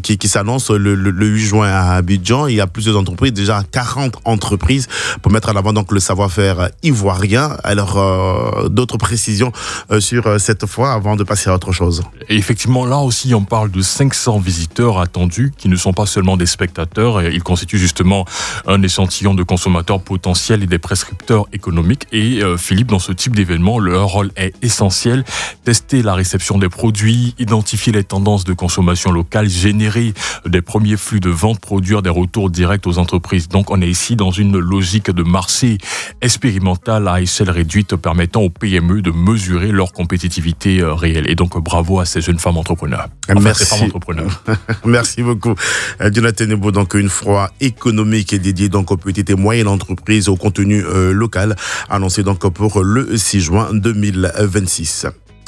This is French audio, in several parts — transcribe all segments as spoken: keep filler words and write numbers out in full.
qui, qui s'annonce le, le, le huit juin à Abidjan. Il y a plusieurs entreprises, déjà quarante entreprises pour mettre en avant donc le savoir-faire ivoirien. Alors, euh, d'autres précisions euh, sur euh, cette fois avant de passer à autre chose. Et effectivement, là aussi, on parle de cinq cents visiteurs attendus qui ne sont pas seulement des spectateurs. Ils constituent justement un échantillon de consommateurs potentiels et des prescripteurs économiques. Et euh, Philippe, dans ce type d'événement, leur rôle est essentiel. Tester la réception des produits, identifier les tendances de consommation locale, générer des premiers flux de vente, produire des retours directs aux entreprises. Donc, on est ici dans une logique de marché expérimentale à échelle réduite permettant aux P M E de mesurer leur compétitivité réelle. Et donc, bravo à ces jeunes femmes entrepreneurs. Enfin, Merci. Ces femmes entrepreneurs. Merci beaucoup. Jonathan Nebo, donc une foire économique dédiée donc aux petites et moyennes entreprises au contenu euh, local, annoncé donc pour le six juin deux mille vingt-six.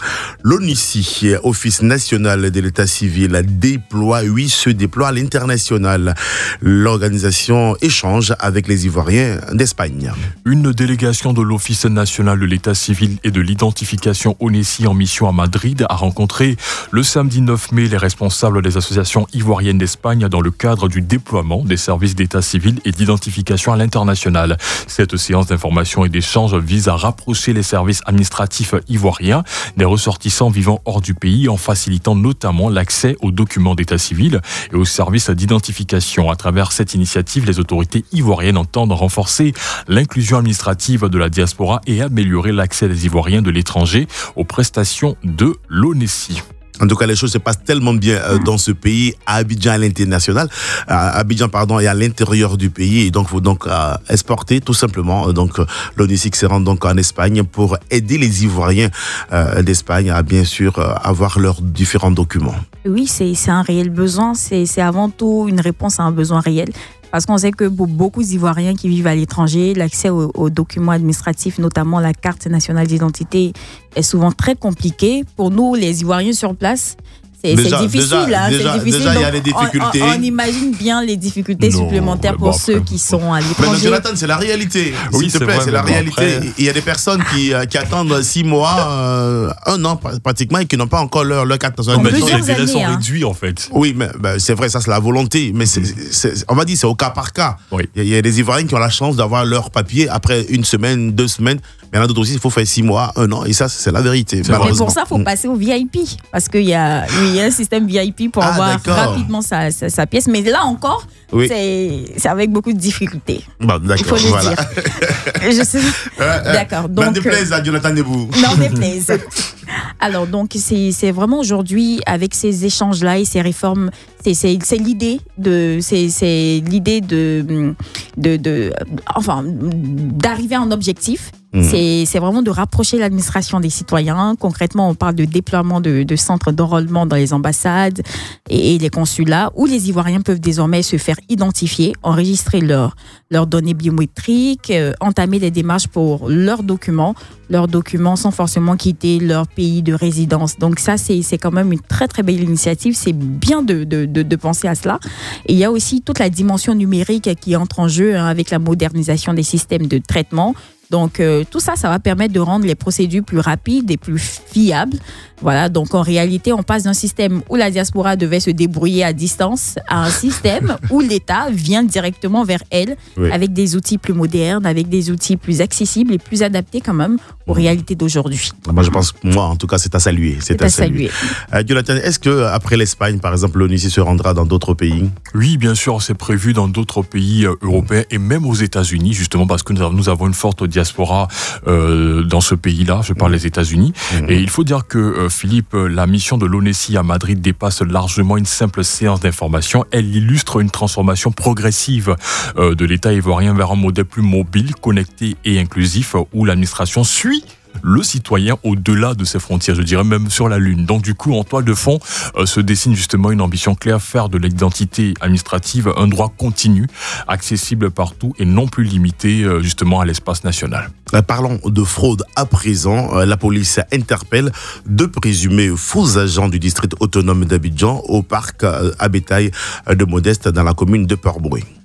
L'ONICI, Office national de l'état civil, déploie, oui, se déploie à l'international. L'organisation échange avec les Ivoiriens d'Espagne. Une délégation de l'Office national de l'état civil et de l'identification ONICI en mission à Madrid a rencontré le samedi neuf mai les responsables des associations ivoiriennes d'Espagne dans le cadre du déploiement des services d'état civil et d'identification à l'international. Cette séance d'information et d'échange vise à rapprocher les services administratifs ivoiriens des ressortissants vivant hors du pays en facilitant notamment l'accès aux documents d'état civil et aux services d'identification. À travers cette initiative, les autorités ivoiriennes entendent renforcer l'inclusion administrative de la diaspora et améliorer l'accès des Ivoiriens de l'étranger aux prestations de l'ONICI. En tout cas, les choses se passent tellement bien euh, dans ce pays, à Abidjan à l'international, à Abidjan pardon, et à l'intérieur du pays. Et donc, il faut donc euh, exporter tout simplement. Donc, l'ONICI se rend donc en Espagne pour aider les Ivoiriens euh, d'Espagne à bien sûr euh, avoir leurs différents documents. Oui, c'est, c'est un réel besoin. C'est, c'est avant tout une réponse à un besoin réel. Parce qu'on sait que pour beaucoup d'Ivoiriens qui vivent à l'étranger, l'accès aux, aux documents administratifs, notamment la carte nationale d'identité, est souvent très compliqué. Pour nous, les Ivoiriens sur place, c'est, déjà, c'est difficile. Déjà, hein, déjà, c'est difficile. déjà, il y a des difficultés. On, on, on imagine bien les difficultés non, supplémentaires pour bon, ceux après, qui sont à Mais l'étranger. non, Jonathan, c'est la réalité. Oui, S'il te c'est plaît, vrai, c'est la bon, réalité. après... Il y a des personnes qui, qui attendent six mois, euh, un an pratiquement, et qui n'ont pas encore leur, leur carte nationale. Non, mais plusieurs les délais sont années, hein. réduits en fait. Oui, mais ben, c'est vrai, ça c'est la volonté. Mais c'est, c'est, on va dire c'est au cas par cas. Oui. Il y a des Ivoiriens qui ont la chance d'avoir leur papier après une semaine, deux semaines. Mais il y en a d'autres aussi, il faut faire six mois, un an. Et ça, c'est la vérité. Mais pour ça, il faut passer au V I P. Parce qu'il y a, oui, il y a un système V I P pour Ah, avoir d'accord. rapidement sa, sa, sa pièce. Mais là encore, Oui. c'est, c'est avec beaucoup de difficultés. Bon, Il d'accord, faut le voilà. dire. Je sais. Euh, euh, D'accord. N'en Donc, déplaise à Jonathan Nebou. n'en déplaise. Alors, donc, c'est, c'est vraiment aujourd'hui, avec ces échanges-là et ces réformes, c'est, c'est, c'est l'idée de, c'est, c'est l'idée de, de, de, enfin, d'arriver à un objectif. Mmh. C'est, c'est vraiment de rapprocher l'administration des citoyens. Concrètement, on parle de déploiement de, de centres d'enrôlement dans les ambassades et, et les consulats où les Ivoiriens peuvent désormais se faire identifier, enregistrer leurs leurs données biométriques, euh, entamer des démarches pour leurs documents, leurs documents sans forcément quitter leur pays de résidence. Donc ça, c'est, c'est quand même une très très belle initiative. C'est bien de, de, de, de penser à cela. Et il y a aussi toute la dimension numérique qui entre en jeu hein, avec la modernisation des systèmes de traitement. Donc, euh, tout ça, ça va permettre de rendre les procédures plus rapides et plus fiables. Voilà, donc en réalité, on passe d'un système où la diaspora devait se débrouiller à distance à un système où l'État vient directement vers elle oui. avec des outils plus modernes, avec des outils plus accessibles et plus adaptés quand même aux réalités d'aujourd'hui. Moi, je pense, moi, en tout cas, c'est à saluer. C'est, c'est à, à saluer. saluer. Euh, Jonathan, est-ce qu'après l'Espagne, par exemple, l'ONICI se rendra dans d'autres pays ? Oui, bien sûr, c'est prévu dans d'autres pays euh, européens et même aux États-Unis, justement, parce que nous avons une forte diaspora euh, dans ce pays-là, je parle des États-Unis. Mmh. Et il faut dire que, euh, Philippe, la mission de l'ONICI à Madrid dépasse largement une simple séance d'information. Elle illustre une transformation progressive euh, de l'État ivoirien vers un modèle plus mobile, connecté et inclusif, où l'administration suit le citoyen au-delà de ses frontières, je dirais même sur la Lune. Donc du coup, en toile de fond, euh, se dessine justement une ambition claire, faire de l'identité administrative un droit continu, accessible partout et non plus limité euh, justement à l'espace national. Euh, parlons de fraude à présent. Euh, la police interpelle deux présumés faux agents du district autonome d'Abidjan au parc euh, à bétail de Modeste dans la commune de Port-Boué.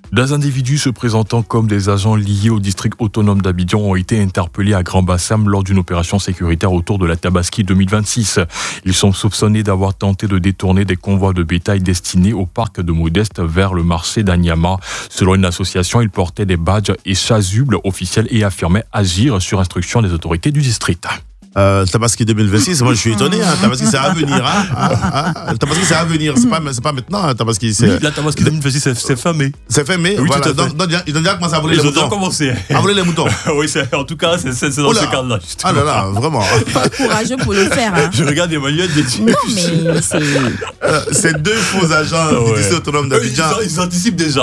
Des individus se présentant comme des agents liés au district autonome d'Abidjan ont été interpellés à Grand-Bassam lors d'une opération sécuritaire autour de la Tabaski deux mille vingt-six. Ils sont soupçonnés d'avoir tenté de détourner des convois de bétail destinés au parc de Modeste vers le marché d'Anyama. Selon une association, ils portaient des badges et chasubles officiels et affirmaient agir sur instruction des autorités du district. Euh, Tabaski deux mille vingt-six, moi je suis étonné, hein. Tabaski c'est à venir, hein. Ah, ah, Tabaski c'est à venir, c'est pas, c'est pas maintenant, hein. Tabaski c'est... Oui, la Tabaski deux mille vingt-six c'est, c'est fin mai. C'est fin mai, oui, voilà. Donc, donc, ils ont déjà commencé à voler ils les moutons. Ils ont déjà commencé. À voler les moutons. Oui, c'est, en tout cas, c'est, c'est, c'est dans ce cadre-là. Ah là là, vraiment. Pas courageux pour le faire. Hein. Je regarde Emmanuel des Non, mais c'est... Euh, c'est deux faux agents ah ouais. du district autonome d'Abidjan. Ils, ils anticipent déjà.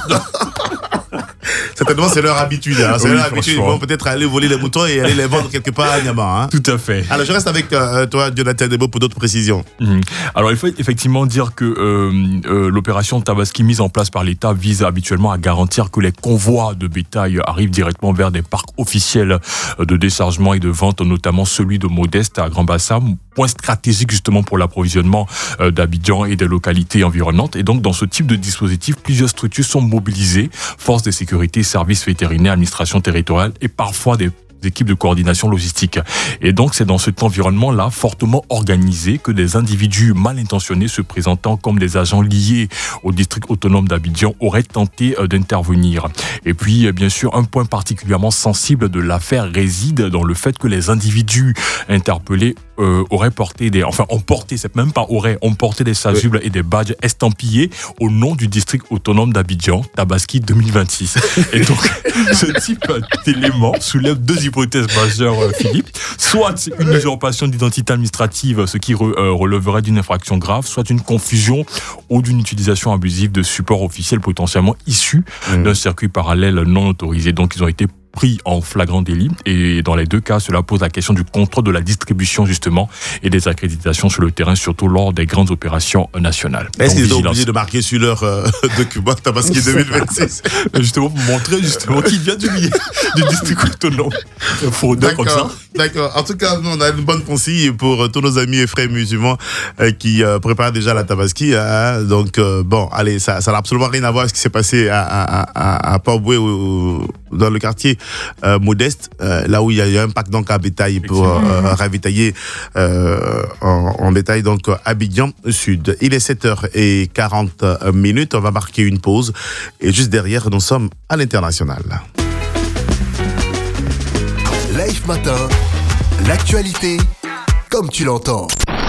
Certainement, c'est leur habitude. Hein. C'est oui, leur habitude. Ils vont peut-être aller voler les moutons et aller les vendre quelque part à Nyama. Hein. Tout à fait. Alors, je reste avec euh, toi, Jonathan Debo, pour d'autres précisions. Mmh. Alors, il faut effectivement dire que euh, euh, l'opération Tabaski mise en place par l'État vise habituellement à garantir que les convois de bétail arrivent directement vers des parcs officiels de déchargement et de vente, notamment celui de Modeste à Grand-Bassam, point stratégique justement pour l'approvisionnement euh, d'Abidjan et des localités environnantes. Et donc, dans ce type de dispositif, plusieurs structures sont mobilisées, forces de sécurité, services vétérinaires, administration territoriale et parfois des équipes de coordination logistique. Et donc, c'est dans cet environnement-là, fortement organisé, que des individus mal intentionnés se présentant comme des agents liés au district autonome d'Abidjan auraient tenté euh, d'intervenir. Et puis, euh, bien sûr, un point particulièrement sensible de l'affaire réside dans le fait que les individus interpellés euh, auraient porté des... Enfin, ont porté, c'est même pas auraient, ont porté des chasubles oui. et des badges estampillés au nom du district autonome d'Abidjan, Tabaski deux mille vingt-six. Et donc, ce type d'élément soulève deux hypothèse majeure, euh, Philippe, soit une usurpation d'identité administrative, ce qui re, euh, releverait d'une infraction grave, soit une confusion ou d'une utilisation abusive de supports officiels potentiellement issus mmh. d'un circuit parallèle non autorisé. Donc, ils ont été pris en flagrant délit et dans les deux cas, cela pose la question du contrôle de la distribution justement et des accréditations sur le terrain, surtout lors des grandes opérations nationales. Est-ce qu'ils sont obligés de marquer sur leur euh, document Tabaski deux mille vingt-six justement pour montrer justement qui vient du, du district autonome. Fraudeur comme ça. D'accord. En tout cas, nous, on a une bonne conseille pour tous nos amis et frères musulmans euh, qui euh, préparent déjà la Tabaski. Hein. Donc, euh, bon, allez, ça n'a absolument rien à voir avec ce qui s'est passé à, à, à, à Port-Boué ou dans le quartier euh, Modeste, euh, là où il y a eu un pack donc à bétail pour euh, ravitailler euh, en, en bétail donc Abidjan Sud. Il est sept heures quarante minutes. On va marquer une pause et juste derrière, nous sommes à l'international. Life Matin, l'actualité comme tu l'entends.